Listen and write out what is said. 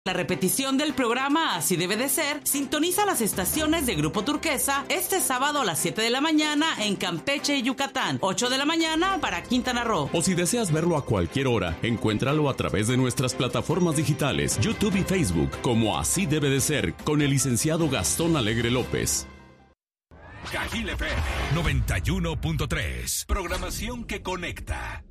La repetición del programa Así debe de ser, sintoniza las estaciones de Grupo Turquesa este sábado a las 7 de la mañana en Campeche y Yucatán, 8 de la mañana para Quintana Roo. O si deseas verlo a cualquier hora, encuéntralo a través de nuestras plataformas digitales, YouTube y Facebook, como Así debe de ser, con el licenciado Gastón Alegre López. Cajil FM 91.3. Programación que conecta.